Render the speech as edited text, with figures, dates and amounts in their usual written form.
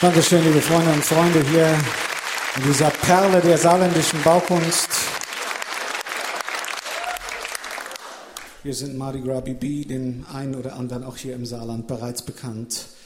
Dankeschön, liebe Freunde und Freunde hier in dieser Perle der saarländischen Baukunst. Wir sind Mardi Gras BB, den einen oder anderen auch hier im Saarland bereits bekannt.